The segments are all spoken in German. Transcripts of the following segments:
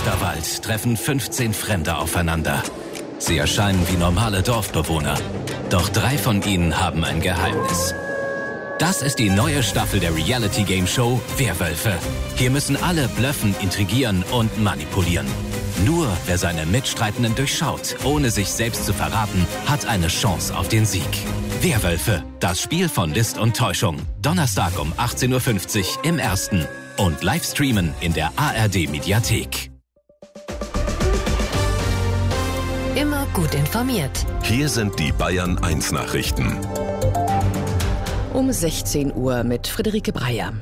Osterwald treffen 15 Fremde aufeinander. Sie erscheinen wie normale Dorfbewohner. Doch 3 von ihnen haben ein Geheimnis. Das ist die neue Staffel der Reality-Game-Show Werwölfe. Hier müssen alle blöffen, intrigieren und manipulieren. Nur wer seine Mitstreitenden durchschaut, ohne sich selbst zu verraten, hat eine Chance auf den Sieg. Werwölfe, das Spiel von List und Täuschung. Donnerstag um 18.50 Uhr im Ersten. Und live streamen in der ARD-Mediathek. Immer gut informiert. Hier sind die Bayern 1 Nachrichten. Um 16 Uhr mit Friederike Breyer.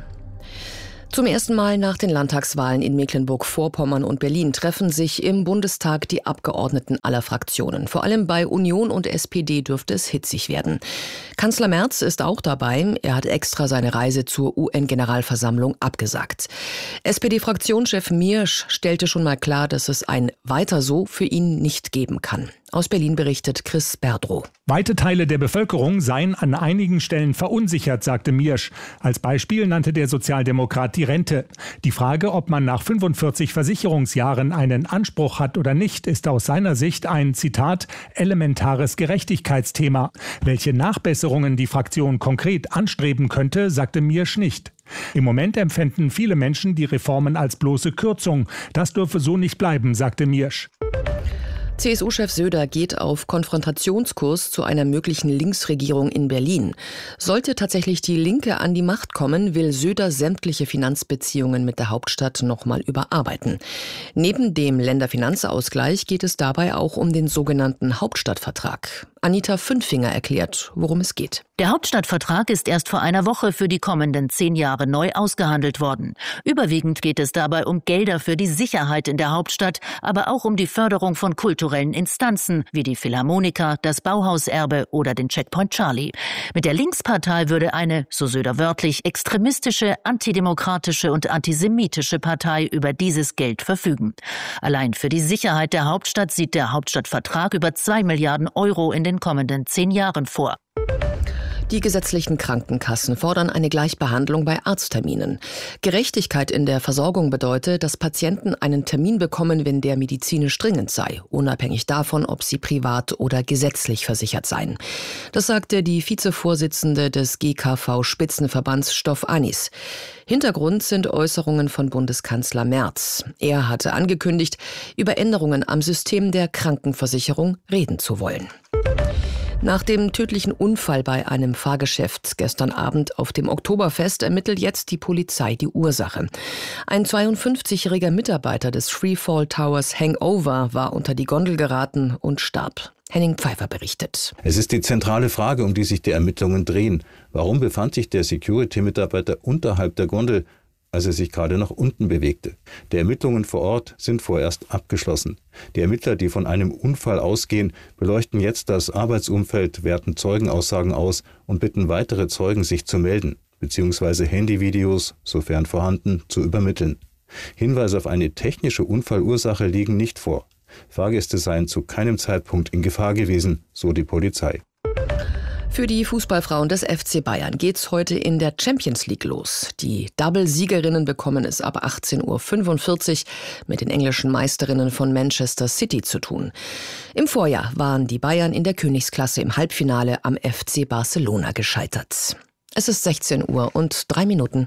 Zum ersten Mal nach den Landtagswahlen in Mecklenburg-Vorpommern und Berlin treffen sich im Bundestag die Abgeordneten aller Fraktionen. Vor allem bei Union und SPD dürfte es hitzig werden. Kanzler Merz ist auch dabei. Er hat extra seine Reise zur UN-Generalversammlung abgesagt. SPD-Fraktionschef Miersch stellte schon mal klar, dass es ein Weiter so für ihn nicht geben kann. Aus Berlin berichtet Chris Berdrow. Weite Teile der Bevölkerung seien an einigen Stellen verunsichert, sagte Miersch. Als Beispiel nannte der Sozialdemokrat die Rente. Die Frage, ob man nach 45 Versicherungsjahren einen Anspruch hat oder nicht, ist aus seiner Sicht ein, Zitat, elementares Gerechtigkeitsthema. Welche Nachbesserungen die Fraktion konkret anstreben könnte, sagte Miersch nicht. Im Moment empfänden viele Menschen die Reformen als bloße Kürzung. Das dürfe so nicht bleiben, sagte Miersch. CSU-Chef Söder geht auf Konfrontationskurs zu einer möglichen Linksregierung in Berlin. Sollte tatsächlich die Linke an die Macht kommen, will Söder sämtliche Finanzbeziehungen mit der Hauptstadt nochmal überarbeiten. Neben dem Länderfinanzausgleich geht es dabei auch um den sogenannten Hauptstadtvertrag. Anita Fünfinger erklärt, worum es geht. Der Hauptstadtvertrag ist erst vor einer Woche für die kommenden 10 Jahre neu ausgehandelt worden. Überwiegend geht es dabei um Gelder für die Sicherheit in der Hauptstadt, aber auch um die Förderung von kulturellen Instanzen wie die Philharmoniker, das Bauhauserbe oder den Checkpoint Charlie. Mit der Linkspartei würde eine, so Söder wörtlich, extremistische, antidemokratische und antisemitische Partei über dieses Geld verfügen. Allein für die Sicherheit der Hauptstadt sieht der Hauptstadtvertrag über 2 Milliarden Euro in den kommenden 10 Jahren vor. Die gesetzlichen Krankenkassen fordern eine Gleichbehandlung bei Arztterminen. Gerechtigkeit in der Versorgung bedeutet, dass Patienten einen Termin bekommen, wenn der medizinisch dringend sei, unabhängig davon, ob sie privat oder gesetzlich versichert seien. Das sagte die Vizevorsitzende des GKV-Spitzenverbands Stoff Anis. Hintergrund sind Äußerungen von Bundeskanzler Merz. Er hatte angekündigt, über Änderungen am System der Krankenversicherung reden zu wollen. Nach dem tödlichen Unfall bei einem Fahrgeschäft gestern Abend auf dem Oktoberfest ermittelt jetzt die Polizei die Ursache. Ein 52-jähriger Mitarbeiter des Freefall Towers Hangover war unter die Gondel geraten und starb. Henning Pfeiffer berichtet. Es ist die zentrale Frage, um die sich die Ermittlungen drehen. Warum befand sich der Security-Mitarbeiter unterhalb der Gondel, als er sich gerade nach unten bewegte? Die Ermittlungen vor Ort sind vorerst abgeschlossen. Die Ermittler, die von einem Unfall ausgehen, beleuchten jetzt das Arbeitsumfeld, werten Zeugenaussagen aus und bitten weitere Zeugen, sich zu melden, bzw. Handyvideos, sofern vorhanden, zu übermitteln. Hinweise auf eine technische Unfallursache liegen nicht vor. Fahrgäste seien zu keinem Zeitpunkt in Gefahr gewesen, so die Polizei. Für die Fußballfrauen des FC Bayern geht's heute in der Champions League los. Die Double-Siegerinnen bekommen es ab 18.45 Uhr mit den englischen Meisterinnen von Manchester City zu tun. Im Vorjahr waren die Bayern in der Königsklasse im Halbfinale am FC Barcelona gescheitert. Es ist 16 Uhr und 3 Minuten.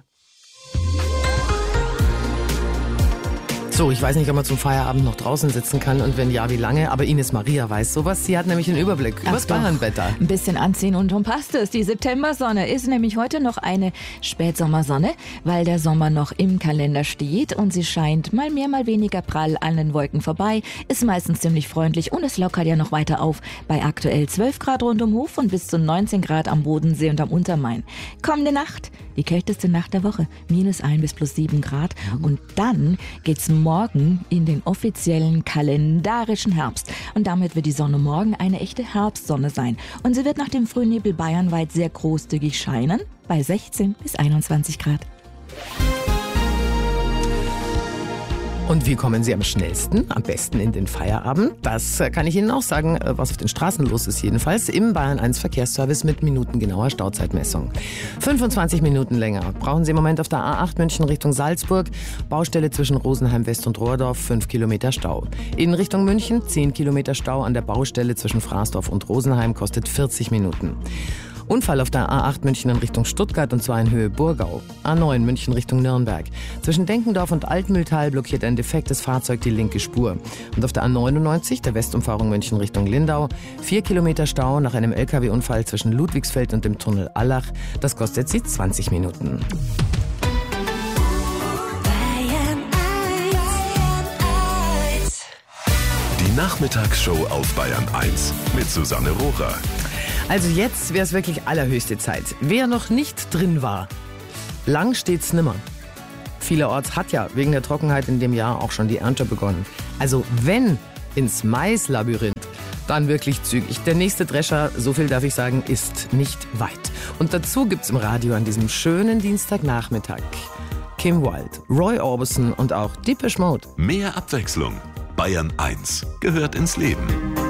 So, ich weiß nicht, ob man zum Feierabend noch draußen sitzen kann und wenn ja, wie lange. Aber Ines Maria weiß sowas. Sie hat nämlich einen Überblick über das Bayernwetter. Ein bisschen anziehen und schon passt es. Die Septembersonne ist nämlich heute noch eine Spätsommersonne, weil der Sommer noch im Kalender steht und sie scheint mal mehr, mal weniger prall an den Wolken vorbei. Ist meistens ziemlich freundlich und es lockert ja noch weiter auf bei aktuell 12 Grad rund um Hof und bis zu 19 Grad am Bodensee und am Untermain. Kommende Nacht, die kälteste Nacht der Woche, -1 bis +7 Grad. Und dann geht's morgen in den offiziellen kalendarischen Herbst. Und damit wird die Sonne morgen eine echte Herbstsonne sein. Und sie wird nach dem Frühnebel bayernweit sehr großzügig scheinen, bei 16 bis 21 Grad. Und wie kommen Sie am schnellsten, am besten in den Feierabend? Das kann ich Ihnen auch sagen, was auf den Straßen los ist jedenfalls. Im Bayern 1 Verkehrsservice mit minutengenauer Stauzeitmessung. 25 Minuten länger brauchen Sie im Moment auf der A8 München Richtung Salzburg. Baustelle zwischen Rosenheim West und Rohrdorf, 5 Kilometer Stau. In Richtung München 10 Kilometer Stau an der Baustelle zwischen Fraßdorf und Rosenheim, kostet 40 Minuten. Unfall auf der A8 München in Richtung Stuttgart und zwar in Höhe Burgau. A9 München Richtung Nürnberg. Zwischen Denkendorf und Altmühltal blockiert ein defektes Fahrzeug die linke Spur. Und auf der A99, der Westumfahrung München Richtung Lindau, 4 Kilometer Stau nach einem LKW-Unfall zwischen Ludwigsfeld und dem Tunnel Allach. Das kostet Sie 20 Minuten. Die Nachmittagsshow auf Bayern 1 mit Susanne Rohrer. Also jetzt wäre es wirklich allerhöchste Zeit. Wer noch nicht drin war, lang steht's nimmer. Vielerorts hat ja wegen der Trockenheit in dem Jahr auch schon die Ernte begonnen. Also wenn ins Maislabyrinth, dann wirklich zügig. Der nächste Drescher, so viel darf ich sagen, ist nicht weit. Und dazu gibt's im Radio an diesem schönen Dienstagnachmittag Kim Wilde, Roy Orbison und auch Depeche Mode. Mehr Abwechslung. Bayern 1 gehört ins Leben.